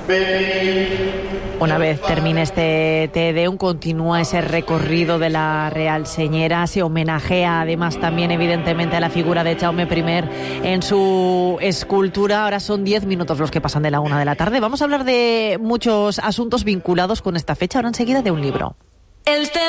Una vez termine este Te Deum, continúa ese recorrido de la Real Señera. Se homenajea además también evidentemente a la figura de Jaume I en su escultura. Ahora son 10 minutos los que pasan de la 1 de la tarde. Vamos a hablar de muchos asuntos vinculados con esta fecha. Ahora enseguida de un libro.